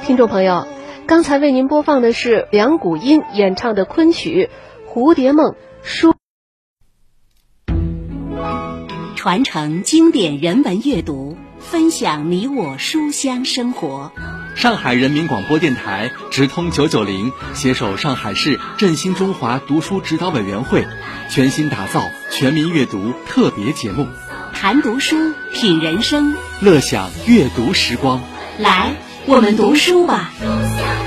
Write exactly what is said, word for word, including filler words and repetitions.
听众朋友，刚才为您播放的是梁谷音演唱的昆曲《蝴蝶梦》书。 传承经典人文阅读，分享你我书香生活。 上海人民广播电台直通九九零携手上海市振兴中华读书指导委员会，全新打造全民阅读特别节目， 谈读书，品人生， 乐享阅读时光。 来，我们读书吧。